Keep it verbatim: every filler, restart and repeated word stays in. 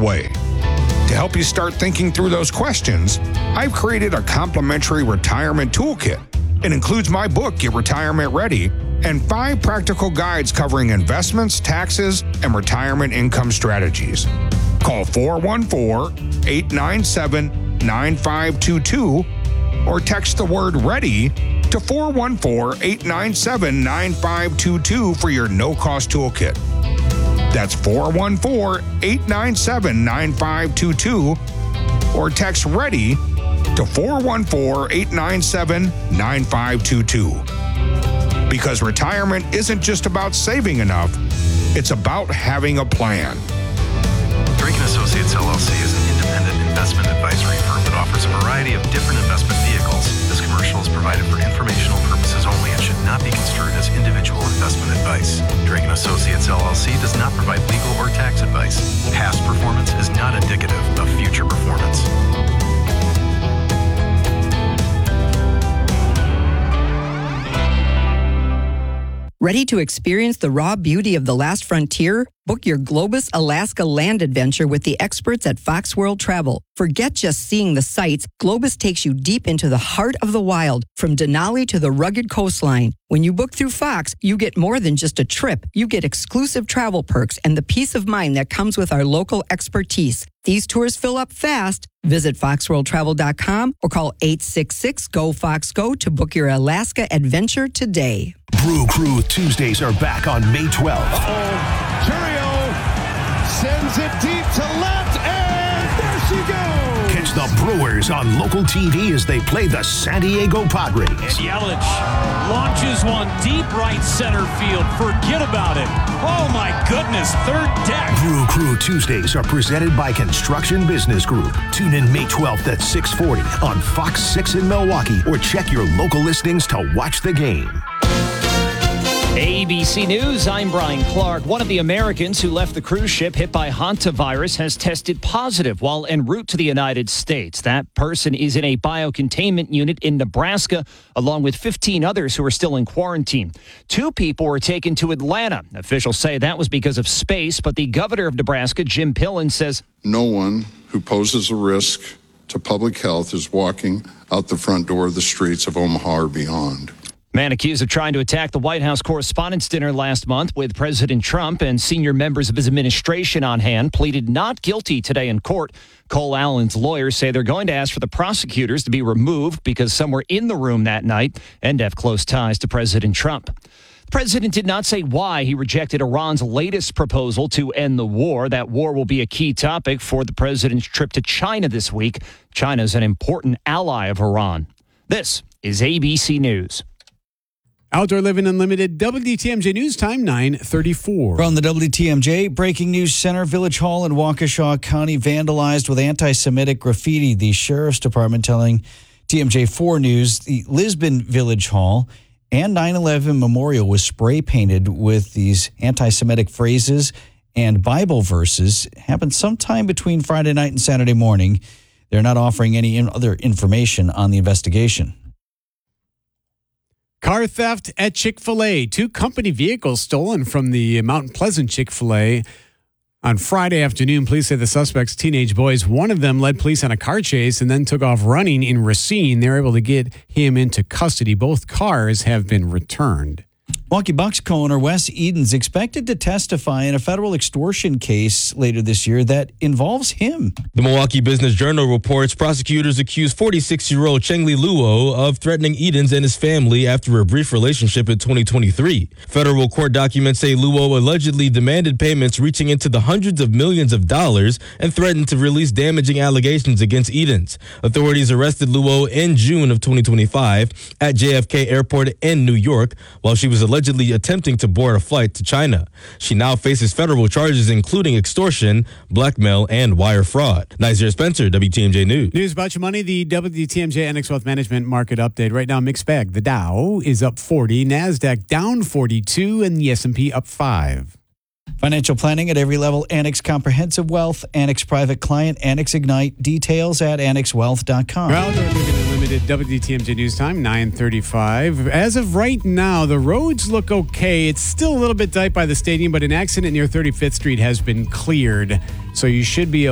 way. To help you start thinking through those questions, I've created a complimentary retirement toolkit. It includes my book, Get Retirement Ready, and five practical guides covering investments, taxes, and retirement income strategies. Call four one four, eight nine seven, nine five two two or text the word READY to four one four, eight nine seven, nine five two two for your no-cost toolkit. That's four one four, eight nine seven, nine five two two or text READY to four one four, eight nine seven, nine five two two. Because retirement isn't just about saving enough, it's about having a plan. Drake and Associates L L C is an independent investment advisory firm that offers a variety of different investment vehicles. This commercial is provided for informational purposes only and should not be construed as individual investment advice. Drake and Associates L L C does not provide legal or tax advice. Past performance is not indicative of future performance. Ready to experience the raw beauty of the last frontier? Book your Globus Alaska land adventure with the experts at Fox World Travel. Forget just seeing the sights. Globus takes you deep into the heart of the wild, from Denali to the rugged coastline. When you book through Fox, you get more than just a trip. You get exclusive travel perks and the peace of mind that comes with our local expertise. These tours fill up fast. Visit fox world travel dot com or call eight six six, G O, Fox, Go to book your Alaska adventure today. Brew Crew Tuesdays are back on May twelfth. Uh-oh. Churio sends it deep to left, and there she goes. Catch the Brewers on local T V as they play the San Diego Padres. And Yelich launches one deep right center field. Forget about it. Oh, my goodness. Third deck. Brew Crew Tuesdays are presented by Construction Business Group. Tune in May twelfth at six forty on Fox six in Milwaukee or check your local listings to watch the game. A B C News, I'm Brian Clark. One of the Americans who left the cruise ship hit by hantavirus has tested positive while en route to the United States. That person is in a biocontainment unit in Nebraska, along with fifteen others who are still in quarantine. Two people were taken to Atlanta. Officials say that was because of space, but the governor of Nebraska, Jim Pillen, says no one who poses a risk to public health is walking out the front door of the streets of Omaha or beyond. Man accused of trying to attack the White House Correspondents' Dinner last month with President Trump and senior members of his administration on hand pleaded not guilty today in court. Cole Allen's lawyers say they're going to ask for the prosecutors to be removed because some were in the room that night and have close ties to President Trump. The president did not say why he rejected Iran's latest proposal to end the war. That war will be a key topic for the president's trip to China this week. China is an important ally of Iran. This is A B C News. Outdoor Living Unlimited, W T M J News Time, nine thirty-four. From the W T M J Breaking News Center, Village Hall in Waukesha County vandalized with anti-Semitic graffiti. The Sheriff's Department telling T M J four News the Lisbon Village Hall and nine eleven Memorial was spray painted with these anti-Semitic phrases and Bible verses. It happened sometime between Friday night and Saturday morning. They're not offering any other information on the investigation. Car theft at Chick-fil-A. Two company vehicles stolen from the Mount Pleasant Chick-fil-A. On Friday afternoon, police say the suspects, teenage boys, one of them led police on a car chase and then took off running in Racine. They were able to get him into custody. Both cars have been returned. Milwaukee Bucks co-owner Wes Edens expected to testify in a federal extortion case later this year that involves him. The Milwaukee Business Journal reports prosecutors accused forty-six-year-old Cheng-Li Luo of threatening Edens and his family after a brief relationship in twenty twenty-three. Federal court documents say Luo allegedly demanded payments reaching into the hundreds of millions of dollars and threatened to release damaging allegations against Edens. Authorities arrested Luo in June of twenty twenty-five at J F K Airport in New York while she was allegedly attempting to board a flight to China. She now faces federal charges including extortion, blackmail, and wire fraud. Nizer Spencer, W T M J News. News about your money, the W T M J Annex Wealth Management market update. Right now, mixed bag. The Dow is up forty, NASDAQ down forty-two, and the S and P up five. Financial planning at every level. Annex Comprehensive Wealth, Annex Private Client, Annex Ignite. Details at annex wealth dot com. Outdoor Living Unlimited, W T M J News Time, nine thirty-five. As of right now, the roads look okay. It's still a little bit tight by the stadium, but an accident near thirty-fifth Street has been cleared, so you should be